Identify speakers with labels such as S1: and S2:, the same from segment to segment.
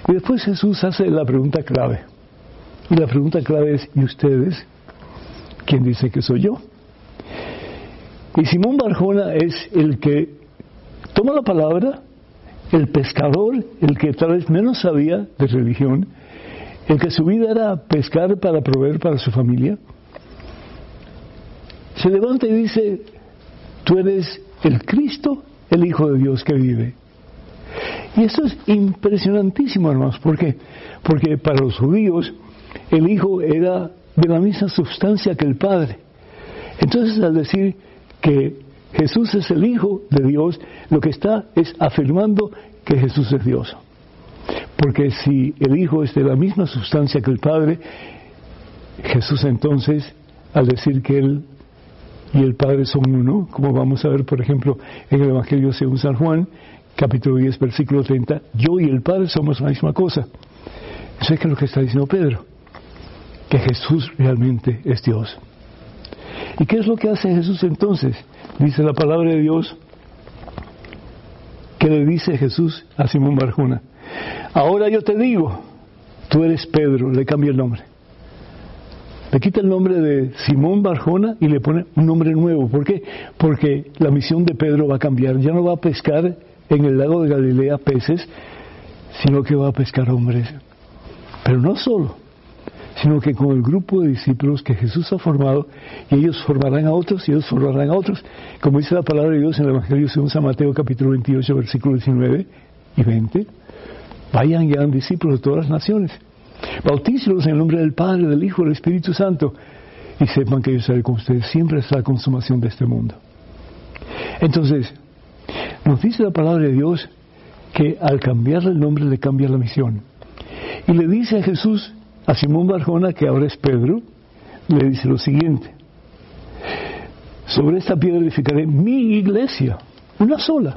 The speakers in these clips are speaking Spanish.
S1: Y después Jesús hace la pregunta clave. Y la pregunta clave es, ¿y ustedes? ¿Quién dice que soy yo? Y Simón Barjona es el que toma la palabra, el pescador, el que tal vez menos sabía de religión, el que su vida era pescar para proveer para su familia. Se levanta y dice, tú eres el Cristo, el Hijo de Dios que vive. Y esto es impresionantísimo, hermanos. ¿Por qué? Porque para los judíos el Hijo era de la misma sustancia que el Padre. Entonces, al decir que Jesús es el Hijo de Dios, lo que está es afirmando que Jesús es Dios. Porque si el Hijo es de la misma sustancia que el Padre, Jesús entonces, al decir que Él y el Padre son uno, como vamos a ver, por ejemplo, en el Evangelio según San Juan, capítulo 10, versículo 30, yo y el Padre somos la misma cosa. Eso es lo que está diciendo Pedro, que Jesús realmente es Dios. ¿Y qué es lo que hace Jesús entonces? Dice la palabra de Dios, que le dice Jesús a Simón Barjona, ahora yo te digo, tú eres Pedro, le cambia el nombre. Le quita el nombre de Simón Barjona y le pone un nombre nuevo. ¿Por qué? Porque la misión de Pedro va a cambiar. Ya no va a pescar en el lago de Galilea peces, sino que va a pescar hombres. Pero no solo, sino que con el grupo de discípulos que Jesús ha formado, y ellos formarán a otros, y ellos formarán a otros. Como dice la palabra de Dios en el Evangelio según San Mateo, capítulo 28, versículos 19 y 20, vayan y hagan discípulos de todas las naciones. Bautícelos en el nombre del Padre, del Hijo y del Espíritu Santo, y sepan que yo estaré con ustedes siempre hasta la consumación de este mundo. Entonces, nos dice la palabra de Dios que al cambiarle el nombre le cambia la misión. Y le dice a Jesús, a Simón Barjona, que ahora es Pedro, le dice lo siguiente: sobre esta piedra edificaré mi iglesia, una sola.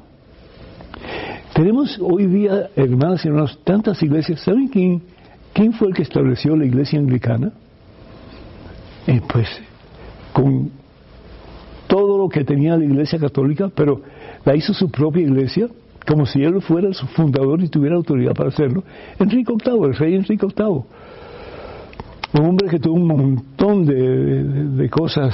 S1: Tenemos hoy día, hermanas y hermanos, tantas iglesias. ¿Saben quién fue el que estableció la iglesia anglicana? Pues con todo lo que tenía la iglesia católica, pero la hizo su propia iglesia, como si él fuera su fundador y tuviera autoridad para hacerlo. Enrique VIII, el rey Enrique VIII. Un hombre que tuvo un montón de cosas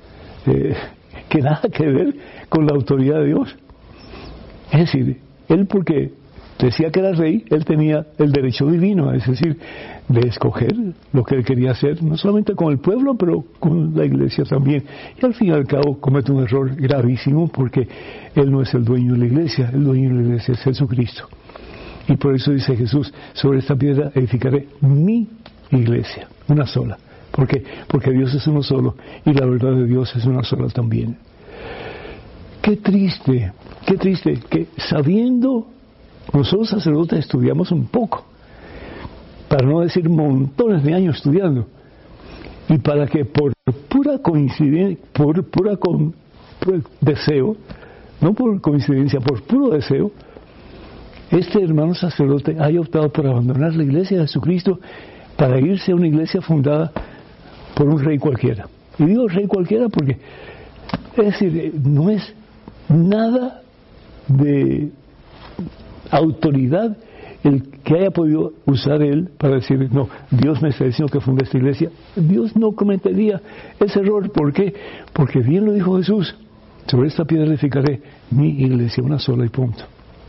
S1: que nada que ver con la autoridad de Dios. Es decir, él, porque decía que era rey, él tenía el derecho divino, es decir, de escoger lo que él quería hacer, no solamente con el pueblo, pero con la iglesia también. Y al fin y al cabo comete un error gravísimo, porque él no es el dueño de la iglesia, el dueño de la iglesia es Jesucristo. Y por eso dice Jesús, sobre esta piedra edificaré mi iglesia, una sola. ¿Por qué? Porque Dios es uno solo, y la verdad de Dios es una sola también. Qué triste que sabiendo, nosotros sacerdotes estudiamos un poco, para no decir montones de años estudiando, y para que por pura coincidencia, por deseo, no por coincidencia, por puro deseo, este hermano sacerdote haya optado por abandonar la iglesia de Jesucristo para irse a una iglesia fundada por un rey cualquiera. Y digo rey cualquiera porque, es decir, no es nada de autoridad el que haya podido usar él para decir, no, Dios me está diciendo que funde esta iglesia. Dios no cometería ese error. ¿Por qué? Porque bien lo dijo Jesús, sobre esta piedra edificaré mi iglesia, una sola y punto.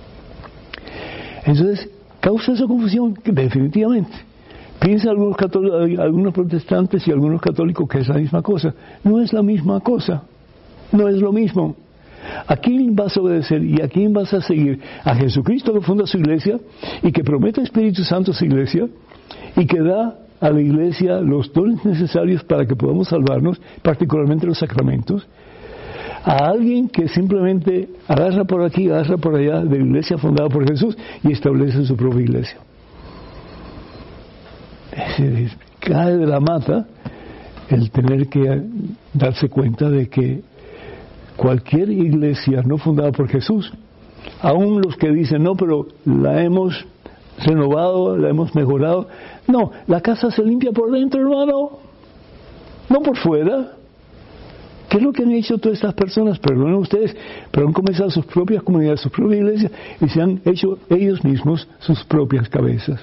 S1: Entonces, causa esa confusión, definitivamente. Piensan algunos protestantes y algunos católicos que es la misma cosa. No es la misma cosa, no es lo mismo. ¿A quién vas a obedecer y a quién vas a seguir? A Jesucristo, que funda su iglesia y que promete el Espíritu Santo a su iglesia y que da a la iglesia los dones necesarios para que podamos salvarnos, particularmente los sacramentos. A alguien que simplemente agarra por aquí, agarra por allá de la iglesia fundada por Jesús y establece su propia iglesia. Cae de la mata el tener que darse cuenta de que cualquier iglesia no fundada por Jesús, aún los que dicen, no, pero la hemos renovado, la hemos mejorado, no, la casa se limpia por dentro, hermano, no por fuera. ¿Qué es lo que han hecho todas estas personas? Perdonen ustedes, pero han comenzado sus propias comunidades, sus propias iglesias, y se han hecho ellos mismos sus propias cabezas.